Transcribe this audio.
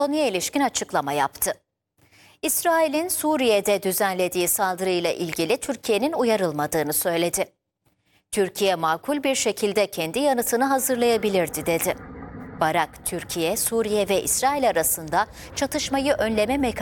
Konuya ilişkin açıklama yaptı. İsrail'in Suriye'de düzenlediği saldırıyla ilgili Türkiye'nin uyarılmadığını söyledi. Türkiye makul bir şekilde kendi yanıtını hazırlayabilirdi dedi. Barak, Türkiye, Suriye ve İsrail arasında çatışmayı önleme mekanizması